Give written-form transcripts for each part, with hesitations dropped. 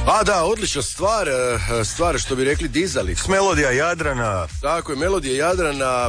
A da, odlična stvar što bi rekli dizali. S Melodija Jadrana. Tako je, Melodija Jadrana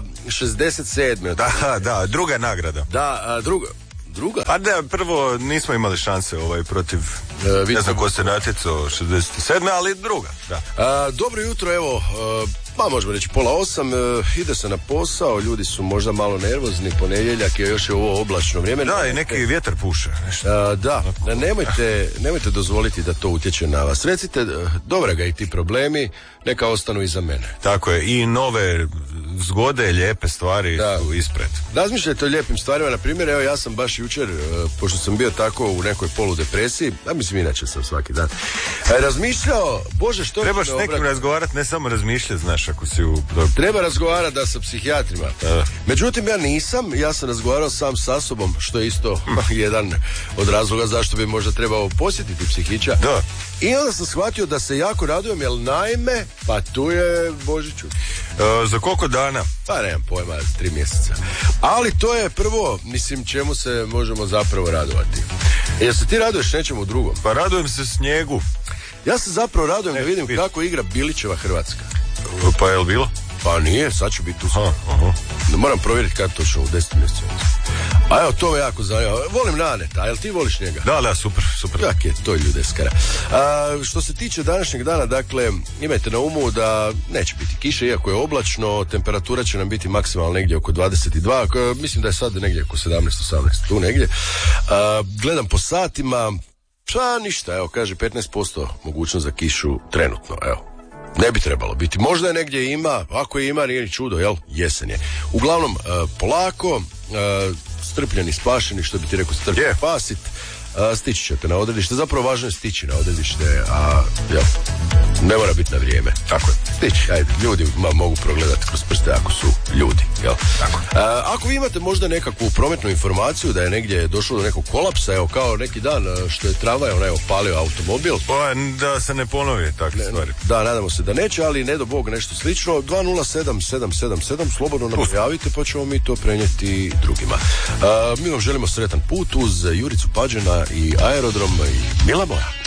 67. Da, druga nagrada. Da, druga? Pa da, prvo nismo imali šanse protiv, ne znam ko se natjecao 67. ali druga, da. Dobro jutro, evo, pa možemo reći 7:30, ide se na posao, ljudi su možda malo nervozni, ponedjeljak je još ovo oblačno vrijeme. Da, i neki vjetar puše. Da, nemojte dozvoliti da to utječe na vas. Recite, dobra ga i ti problemi, neka ostanu iza mene. Tako je, i nove zgode, lijepe stvari su ispred. Razmišljajte o lijepim stvarima, na primjer, evo ja sam baš jučer, pošto sam bio tako u nekoj poludepresiji, a mislim inače sam svaki dan, razmišljao, Bože, što... Trebaš s nekim razgovarati, ne samo razmišljati, znaš, ako si u... Treba razgovarati da sa psihijatrima. Međutim, ja sam razgovarao sam sa sobom, što je isto jedan od razloga zašto bi možda trebao posjetiti psihiča. Da. I onda sam shvatio da se jako radujem, jer naime, pa tu je Božiću. Za koliko dana? Pa nemam pojma, 3 mjeseca. Ali to je prvo, mislim, čemu se možemo zapravo radovati. Jel se ti raduješ nečemu drugom? Pa radujem se snijegu. Ja se zapravo radujem da vidim kako igra Bilićeva Hrvatska. Pa je li bilo? Pa nije, sad ću biti tu. Moram provjeriti kada točno u 10 mjesecu. A evo, to me jako zanima. Volim Naneta, a jel ti voliš njega? Da, super. Tak je, to je ljudeskara. Što se tiče današnjeg dana, dakle, imajte na umu da neće biti kiše, iako je oblačno, temperatura će nam biti maksimalno negdje oko 22, mislim da je sad negdje oko 17-18, tu negdje. Gledam po satima, pa ništa, evo, kaže 15% mogućnost za kišu trenutno, evo. Ne bi trebalo biti. Možda je negdje ima, ako je ima, nije ni čudo, jel? Jesen je. Uglavnom, polako, strpljeni, spašeni, što bi ti rekao, strpljeni, pasit, stići ćete na odredište. Zapravo važno je stići na odredište, a ne mora biti na vrijeme. Tako je. Stići, ajde, ljudi mogu progledati kroz prste ako su ljudi, jel? Tako. Ako vi imate možda nekakvu prometnu informaciju da je negdje došlo do nekog kolapsa, evo kao neki dan što je tramvaj opalio automobil. Pa da se ne ponovi takve stvari. Da, nadamo se da neće, ali ne do Bog nešto slično. 207-777, slobodno nam javite pa ćemo mi to prenijeti drugima. Mi vam želimo sretan put uz Juricu Pađena i Aerodrom i Mila moja.